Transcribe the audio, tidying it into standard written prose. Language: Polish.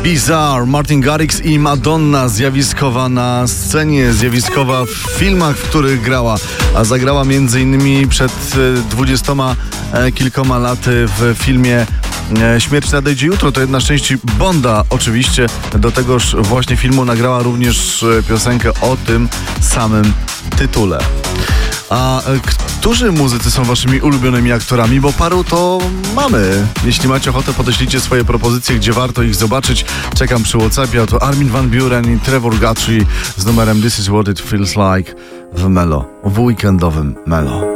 Bizarre, Martin Garrix i Madonna, zjawiskowa na scenie, zjawiskowa w filmach, w których grała, a zagrała m.in. przed 20 kilkoma laty w filmie Śmierć nadejdzie jutro, to jedna z części Bonda oczywiście. Do tegoż właśnie filmu nagrała również piosenkę o tym samym tytule. A którzy muzycy są waszymi ulubionymi aktorami? Bo paru to mamy. Jeśli macie ochotę, podeślijcie swoje propozycje, gdzie warto ich zobaczyć. Czekam przy WhatsAppie. Oto Armin van Buuren i Trevor Guthrie z numerem This is what it feels like w Melo, w weekendowym Melo.